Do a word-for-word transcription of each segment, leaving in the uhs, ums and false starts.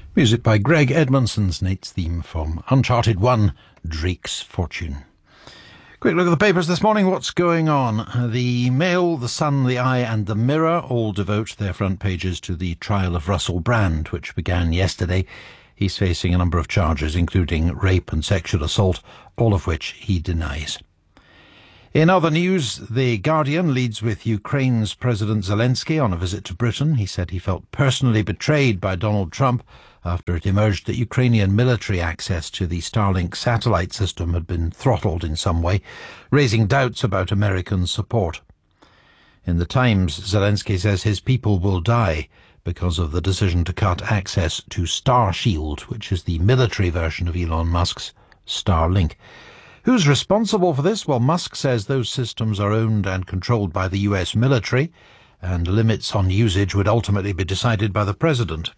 Music by Greg Edmondson's Nate's theme from Uncharted one, Drake's Fortune. Quick look at the papers this morning. What's going on? The Mail, The Sun, The Eye and The Mirror all devote their front pages to the trial of Russell Brand, which began yesterday. He's facing a number of charges, including rape and sexual assault, all of which he denies. In other news, The Guardian leads with Ukraine's President Zelensky on a visit to Britain. He said he felt personally betrayed by Donald Trump after it emerged that Ukrainian military access to the Starlink satellite system had been throttled in some way, raising doubts about American support. In the Times, Zelensky says his people will die because of the decision to cut access to Starshield, which is the military version of Elon Musk's Starlink. Who's responsible for this? Well, Musk says those systems are owned and controlled by the U S military, and limits on usage would ultimately be decided by the president.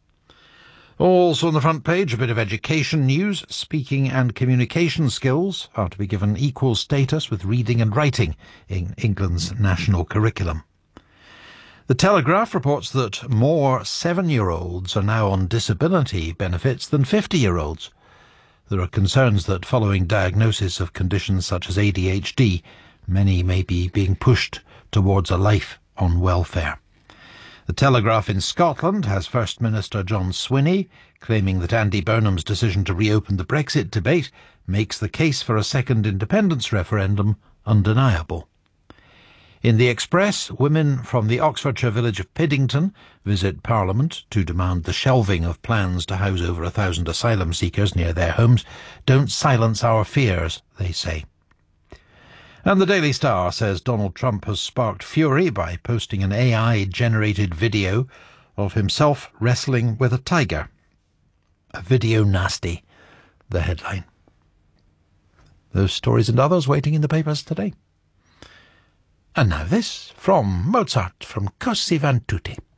Also on the front page, a bit of education news. Speaking and communication skills are to be given equal status with reading and writing in England's national curriculum. The Telegraph reports that more seven-year-olds are now on disability benefits than fifty-year-olds. There are concerns that following diagnosis of conditions such as A D H D, many may be being pushed towards a life on welfare. The Telegraph in Scotland has First Minister John Swinney claiming that Andy Burnham's decision to reopen the Brexit debate makes the case for a second independence referendum undeniable. In the Express, women from the Oxfordshire village of Piddington visit Parliament to demand the shelving of plans to house over a thousand asylum seekers near their homes. Don't silence our fears, they say. And the Daily Star says Donald Trump has sparked fury by posting an A I-generated video of himself wrestling with a tiger. A video nasty, the headline. Those stories and others waiting in the papers today. And now this, from Mozart, from Così fan tutte.